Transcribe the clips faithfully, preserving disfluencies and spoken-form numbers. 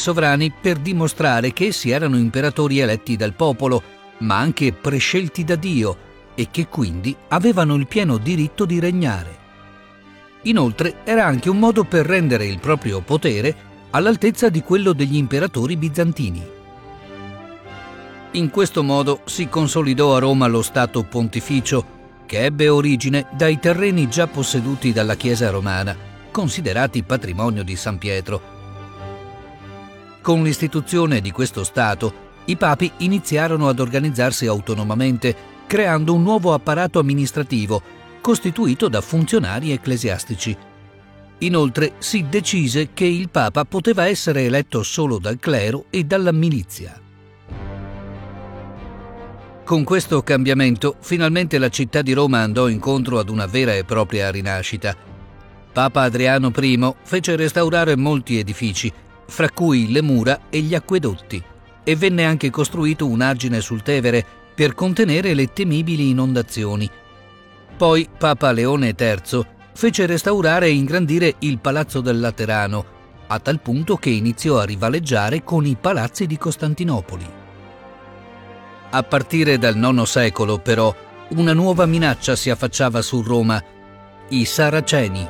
sovrani per dimostrare che essi erano imperatori eletti dal popolo, ma anche prescelti da Dio, e che quindi avevano il pieno diritto di regnare. Inoltre era anche un modo per rendere il proprio potere all'altezza di quello degli imperatori bizantini. In questo modo si consolidò a Roma lo Stato Pontificio, che ebbe origine dai terreni già posseduti dalla Chiesa romana, considerati patrimonio di San Pietro. Con l'istituzione di questo Stato, i papi iniziarono ad organizzarsi autonomamente, creando un nuovo apparato amministrativo, costituito da funzionari ecclesiastici. Inoltre si decise che il Papa poteva essere eletto solo dal clero e dalla milizia. Con questo cambiamento, finalmente la città di Roma andò incontro ad una vera e propria rinascita. Papa Adriano primo fece restaurare molti edifici, fra cui le mura e gli acquedotti, e venne anche costruito un argine sul Tevere per contenere le temibili inondazioni. Poi Papa Leone terzo fece restaurare e ingrandire il Palazzo del Laterano, a tal punto che iniziò a rivaleggiare con i palazzi di Costantinopoli. A partire dal nono secolo, però, una nuova minaccia si affacciava su Roma: i Saraceni.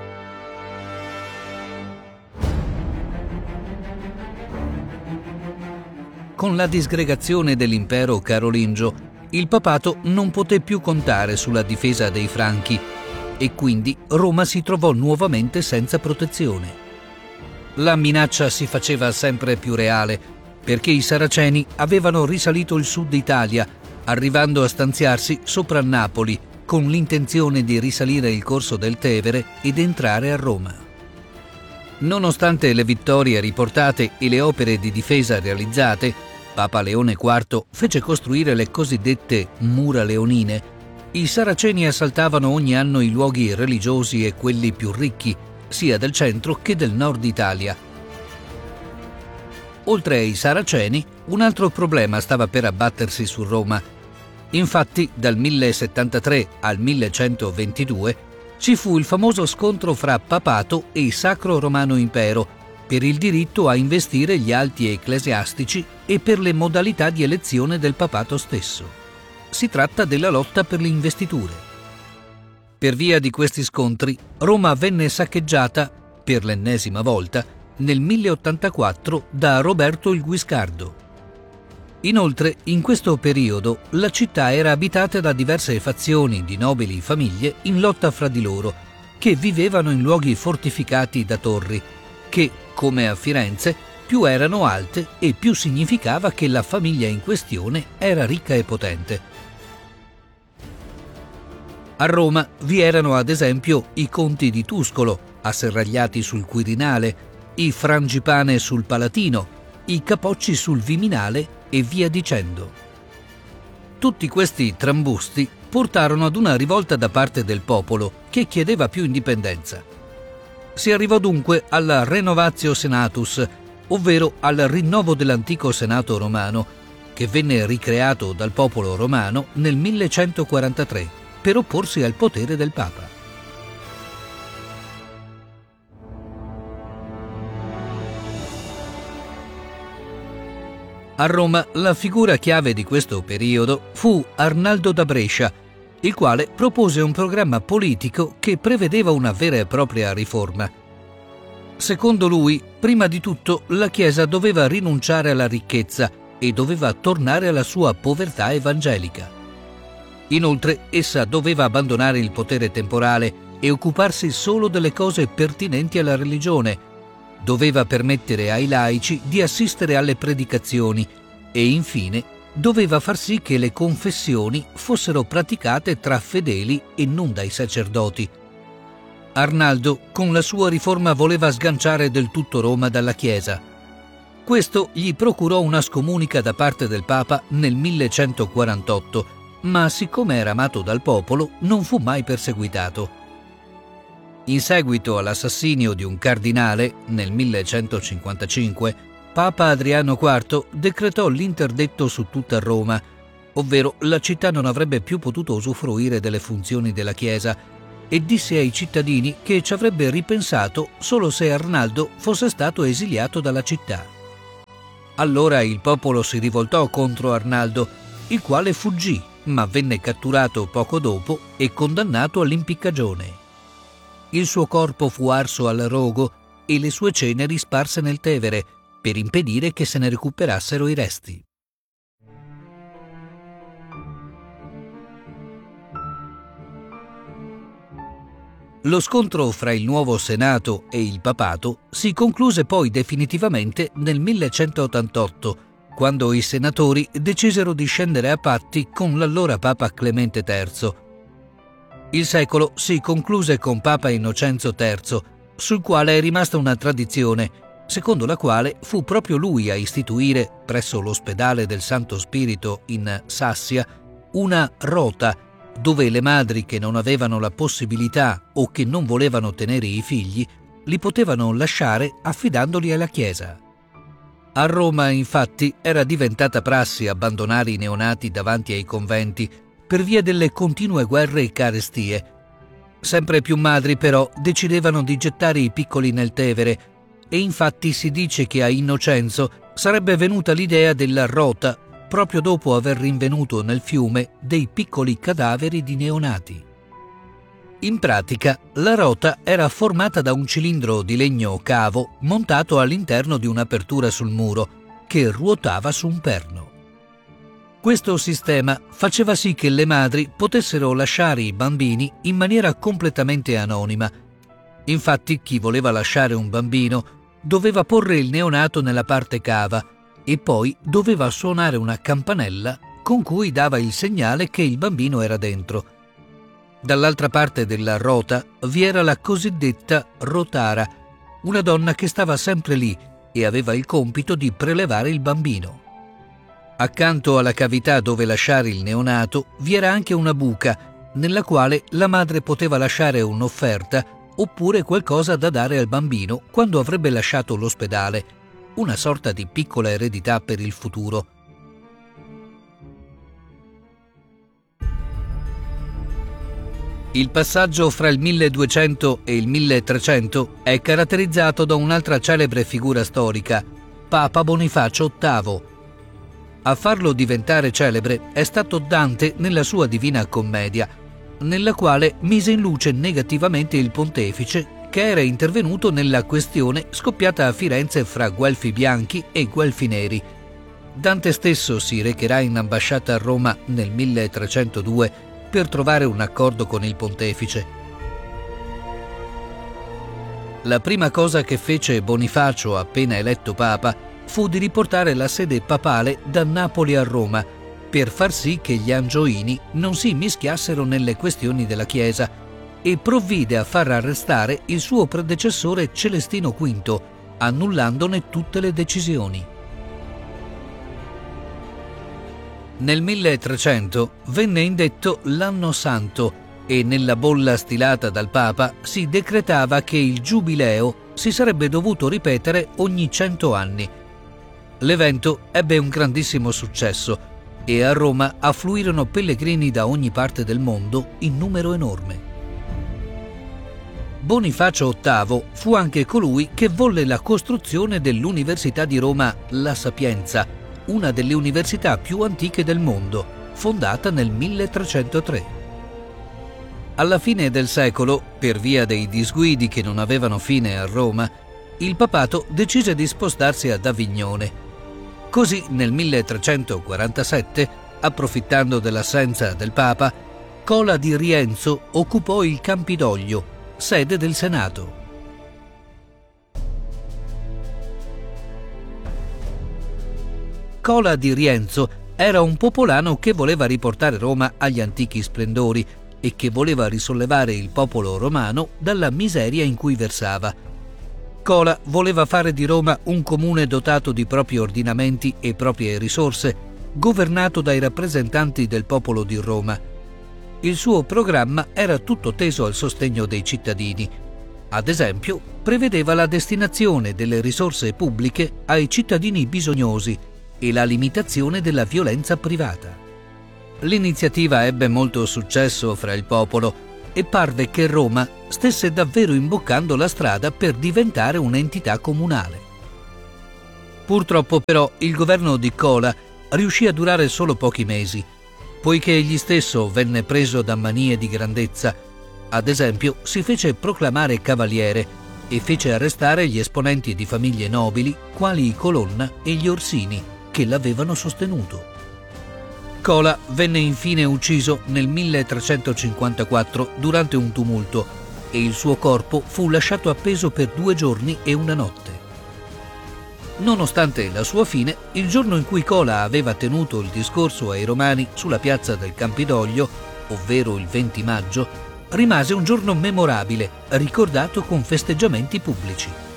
Con la disgregazione dell'impero carolingio, il papato non poté più contare sulla difesa dei Franchi e quindi Roma si trovò nuovamente senza protezione. La minaccia si faceva sempre più reale perché i Saraceni avevano risalito il sud Italia, arrivando a stanziarsi sopra Napoli con l'intenzione di risalire il corso del Tevere ed entrare a Roma. Nonostante le vittorie riportate e le opere di difesa realizzate, Papa Leone quarto fece costruire le cosiddette mura leonine. I Saraceni assaltavano ogni anno i luoghi religiosi e quelli più ricchi, sia del centro che del nord Italia. Oltre ai Saraceni, un altro problema stava per abbattersi su Roma. Infatti, dal millesettantatré al millecentoventidue ci fu il famoso scontro fra papato e Sacro Romano Impero per il diritto a investire gli alti ecclesiastici e per le modalità di elezione del papato stesso. Si tratta della lotta per le investiture. Per via di questi scontri, Roma venne saccheggiata, per l'ennesima volta, nel milleottantaquattro da Roberto il Guiscardo. Inoltre, in questo periodo, la città era abitata da diverse fazioni di nobili famiglie in lotta fra di loro, che vivevano in luoghi fortificati da torri, che, come a Firenze, più erano alte e più significava che la famiglia in questione era ricca e potente. A Roma vi erano ad esempio i conti di Tuscolo, asserragliati sul Quirinale, i Frangipane sul Palatino, i Capocci sul Viminale e via dicendo. Tutti questi trambusti portarono ad una rivolta da parte del popolo che chiedeva più indipendenza. Si arrivò dunque alla Renovatio Senatus, ovvero al rinnovo dell'antico Senato romano, che venne ricreato dal popolo romano nel millecentoquarantatré per opporsi al potere del Papa. A Roma la figura chiave di questo periodo fu Arnaldo da Brescia, il quale propose un programma politico che prevedeva una vera e propria riforma. Secondo lui, prima di tutto, la Chiesa doveva rinunciare alla ricchezza e doveva tornare alla sua povertà evangelica. Inoltre, essa doveva abbandonare il potere temporale e occuparsi solo delle cose pertinenti alla religione. Doveva permettere ai laici di assistere alle predicazioni e, infine, doveva far sì che le confessioni fossero praticate tra fedeli e non dai sacerdoti. Arnaldo, con la sua riforma, voleva sganciare del tutto Roma dalla Chiesa. Questo gli procurò una scomunica da parte del Papa nel millecentoquarantotto, ma siccome era amato dal popolo, non fu mai perseguitato. In seguito all'assassinio di un cardinale, nel millecentocinquantacinque, Papa Adriano quarto decretò l'interdetto su tutta Roma, ovvero la città non avrebbe più potuto usufruire delle funzioni della Chiesa, e disse ai cittadini che ci avrebbe ripensato solo se Arnaldo fosse stato esiliato dalla città. Allora il popolo si rivoltò contro Arnaldo, il quale fuggì, ma venne catturato poco dopo e condannato all'impiccagione. Il suo corpo fu arso al rogo e le sue ceneri sparse nel Tevere per impedire che se ne recuperassero i resti. Lo scontro fra il nuovo Senato e il papato si concluse poi definitivamente nel millecentottantotto, quando i senatori decisero di scendere a patti con l'allora Papa Clemente terzo. Il secolo si concluse con Papa Innocenzo terzo, sul quale è rimasta una tradizione, secondo la quale fu proprio lui a istituire, presso l'ospedale del Santo Spirito in Sassia, una rota dove le madri che non avevano la possibilità o che non volevano tenere i figli li potevano lasciare affidandoli alla Chiesa. A Roma, infatti, era diventata prassi abbandonare i neonati davanti ai conventi per via delle continue guerre e carestie. Sempre più madri, però, decidevano di gettare i piccoli nel Tevere e infatti si dice che a Innocenzo sarebbe venuta l'idea della rota proprio dopo aver rinvenuto nel fiume dei piccoli cadaveri di neonati. In pratica, la rota era formata da un cilindro di legno cavo montato all'interno di un'apertura sul muro, che ruotava su un perno. Questo sistema faceva sì che le madri potessero lasciare i bambini in maniera completamente anonima. Infatti, chi voleva lasciare un bambino doveva porre il neonato nella parte cava e poi doveva suonare una campanella con cui dava il segnale che il bambino era dentro. Dall'altra parte della rota vi era la cosiddetta rotara, una donna che stava sempre lì e aveva il compito di prelevare il bambino. Accanto alla cavità dove lasciare il neonato vi era anche una buca, nella quale la madre poteva lasciare un'offerta oppure qualcosa da dare al bambino quando avrebbe lasciato l'ospedale, una sorta di piccola eredità per il futuro. Il passaggio fra il milleduecento e il milletrecento è caratterizzato da un'altra celebre figura storica, Papa Bonifacio ottavo. A farlo diventare celebre è stato Dante nella sua Divina Commedia, nella quale mise in luce negativamente il pontefice che era intervenuto nella questione scoppiata a Firenze fra Guelfi bianchi e Guelfi neri. Dante stesso si recherà in ambasciata a Roma nel milletrecentodue per trovare un accordo con il pontefice. La prima cosa che fece Bonifacio appena eletto papa fu di riportare la sede papale da Napoli a Roma per far sì che gli angioini non si mischiassero nelle questioni della Chiesa e provvide a far arrestare il suo predecessore Celestino quinto, annullandone tutte le decisioni. Nel milletrecento venne indetto l'Anno Santo e nella bolla stilata dal Papa si decretava che il Giubileo si sarebbe dovuto ripetere ogni cento anni. L'evento ebbe un grandissimo successo e a Roma affluirono pellegrini da ogni parte del mondo in numero enorme. Bonifacio ottavo fu anche colui che volle la costruzione dell'Università di Roma La Sapienza, una delle università più antiche del mondo, fondata nel milletrecentotre. Alla fine del secolo, per via dei disguidi che non avevano fine a Roma, il papato decise di spostarsi ad Avignone. Così nel milletrecentoquarantasette, approfittando dell'assenza del papa, Cola di Rienzo occupò il Campidoglio, sede del Senato. Cola di Rienzo era un popolano che voleva riportare Roma agli antichi splendori e che voleva risollevare il popolo romano dalla miseria in cui versava. Cola voleva fare di Roma un comune dotato di propri ordinamenti e proprie risorse, governato dai rappresentanti del popolo di Roma. Il suo programma era tutto teso al sostegno dei cittadini. Ad esempio, prevedeva la destinazione delle risorse pubbliche ai cittadini bisognosi e la limitazione della violenza privata. L'iniziativa ebbe molto successo fra il popolo e parve che Roma stesse davvero imboccando la strada per diventare un'entità comunale. Purtroppo però il governo di Cola riuscì a durare solo pochi mesi, poiché egli stesso venne preso da manie di grandezza. Ad esempio, si fece proclamare cavaliere e fece arrestare gli esponenti di famiglie nobili quali i Colonna e gli Orsini che l'avevano sostenuto. Cola venne infine ucciso nel milletrecentocinquantaquattro durante un tumulto e il suo corpo fu lasciato appeso per due giorni e una notte. Nonostante la sua fine, il giorno in cui Cola aveva tenuto il discorso ai Romani sulla piazza del Campidoglio, ovvero il venti maggio, rimase un giorno memorabile, ricordato con festeggiamenti pubblici.